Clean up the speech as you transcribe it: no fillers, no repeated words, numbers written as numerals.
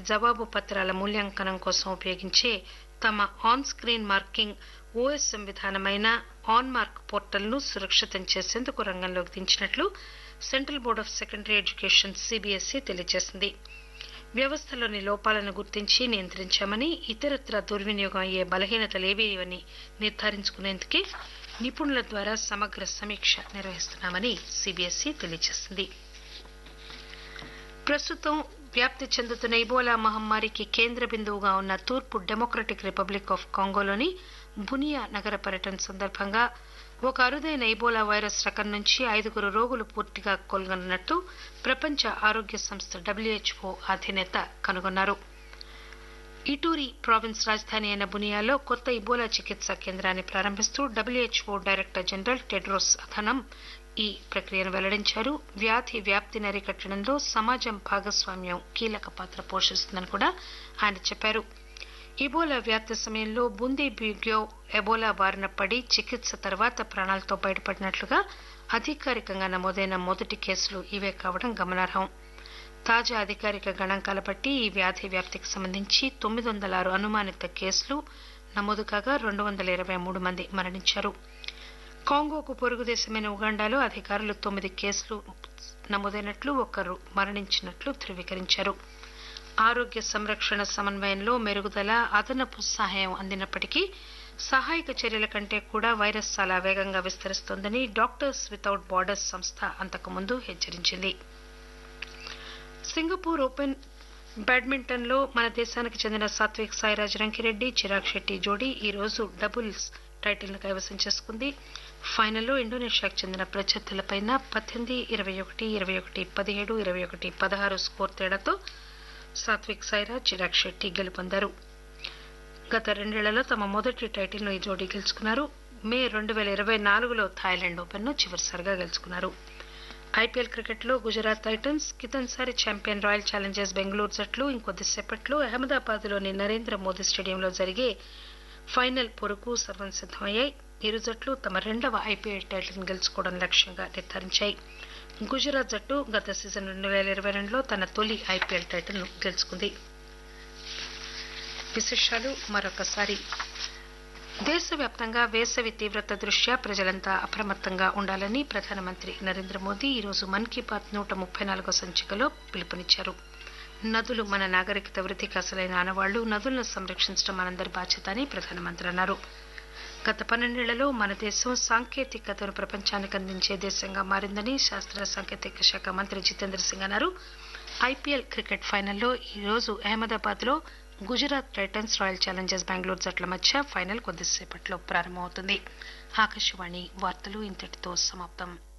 జవాబు పత్రాల మూల్యాంకనం కోసం ఉపయోగించే తమ on screen marking OSM విధానమైన on mark పోర్టల్ను సురక్షితం చేసేందుకు రంగంలోకి దించినట్లు central board of secondary education CBSE తెలియజేసింది. వ్యవస్థలోని లోపాలను గుర్తించి నియంత్రించామని, ఇతరత్రా దుర్వినియోగం అయ్యే బలహీనతలేవీ నిర్ధారించుకునేందుకే నిపుణుల ద్వారా సమగ్ర సమీక్ష నిర్వహిస్తున్నామని సిబిఎస్ఈ తెలియజేసింది. ప్రస్తుతం వ్యాప్తి చెందుతున్న ఇబోలా మహమ్మారికి కేంద్ర బిందువుగా ఉన్న తూర్పు డెమోక్రటిక్ రిపబ్లిక్ ఆఫ్ కాంగోలోని బునియా నగర పర్యటన సందర్భంగా ఒక అరుదైన ఇబోలా వైరస్ రకం నుంచి 5 రోగులు పూర్తిగా కోలుకున్నట్టు ప్రపంచ ఆరోగ్య సంస్థ డబ్ల్యూహెచ్ఓ అధినేత కనుగొన్నారు. ఇటూరి ప్రావిన్స్ రాజధాని అయిన బునియాలో కొత్త ఇబోలా చికిత్సా కేంద్రాన్ని ప్రారంభిస్తూ WHO director general Tedros Adhanom ఈ ప్రక్రియను వెల్లడించారు. వ్యాధి వ్యాప్తిని అరికట్టడంలో సమాజం భాగస్వామ్యం కీలక పాత్ర పోషిస్తుందని కూడా ఆయన చెప్పారు. ఇబోలా వ్యాప్తి సమయంలో బూందీ బ్యూగ్యో ఎబోలా బారిన పడి చికిత్స తర్వాత ప్రాణాలతో బయటపడినట్లుగా అధికారికంగా నమోదైన మొదటి కేసులు ఇవే కావడం గమనార్హం. తాజా అధికారిక గణాంకాల బట్టి ఈ వ్యాధి వ్యాప్తికి సంబంధించి 906 అనుమానిత కేసులు నమోదు కాగా 223 మంది మరణించారు. కాంగోకు పొరుగు దేశమైన ఉగాండాలో అధికారులు 9 కేసులు నమోదైనట్లు, 1 మరణించినట్లు ధృవీకరించారు. ఆరోగ్య సంరక్షణ సమన్వయంలో మెరుగుదల, అదనపు సహాయం అందినప్పటికీ సహాయక చర్యల కంటే కూడా వైరస్ చాలా వేగంగా విస్తరిస్తోందని డాక్టర్స్ వితౌట్ బార్డర్స్ సంస్థ అంతకుముందు హెచ్చరించింది. సింగపూర్ ఓపెన్ బ్యాడ్మింటన్లో మన దేశానికి చెందిన సాత్విక్ సాయిరాజ్ రంకిరెడ్డి, చిరాగ్ శెట్టి జోడీ ఈ రోజు డబుల్స్ టైటిల్ను కైవసం చేసుకుంది. ఫైనల్లో ఇండోనేషియాకు చెందిన ప్రత్యర్థులపై 18, 21, 21, 17, 21, 16 స్కోర్ తేడాతో సాత్విక్ సాయిరాజ్, చిరాగ్ శెట్టి గెలుపొందారు. గత 2 ఏళ్లలో తమ మొదటి టైటిల్ను ఈ జోడీ గెలుచుకున్నారు. మే 2024లో థాయిలాండ్ ఓపెన్ను చివరిసారిగా గెలుచుకున్నారు. ఐపీఎల్ క్రికెట్లో Gujarat Titans, కితన్సారి champion royal Challengers Bengaluru జట్లు ఇంకొద్దిసేపట్లో అహ్మదాబాద్లోని నరేంద్ర మోదీ స్టేడియంలో జరిగే ఫైనల్ పోరుకు సర్వం సిద్దమయ్యాయి. ఇరు జట్లు తమ 2వ ఐపీఎల్ టైటిల్ను గెలుచుకోవడం లక్ష్యంగా నిర్ధారించాయి. గుజరాత్ జట్టు గత సీజన్ 2022లో తన తొలి ఐపీఎల్ టైటిల్ను గెలుచుకుంది. విశేషాలు మరొకసారి. దేశవ్యాప్తంగా వేసవి తీవ్రత దృష్ట్యా ప్రజలంతా అప్రమత్తంగా ఉండాలని ప్రధానమంత్రి నరేంద్ర మోదీ ఈరోజు మన్ కీ బాత్ 134వ సంచికలో పిలుపునిచ్చారు. నదులు మన నాగరికత వృద్ధికి అసలైన ఆనవాళ్లు, నదులను సంరక్షించడం మనందరి బాధ్యత అని ప్రధానమంత్రి అన్నారు. గత 12 ఏళ్లలో మన దేశం సాంకేతికతను ప్రపంచానికి అందించే దేశంగా మారిందని శాస్త్ర సాంకేతిక శాఖ మంత్రి జితేంద్ర సింగ్ అన్నారు. ఐపీఎల్ క్రికెట్ ఫైనల్లో ఈరోజు అహ్మదాబాద్లో Gujarat Titans, royal Challengers Bengaluru జట్ల మధ్య ఫైనల్ కొద్దిసేపట్లో ప్రారంభమవుతుంది. ఆకాశవాణి వార్తలు ఇంతటితో సమాప్తం.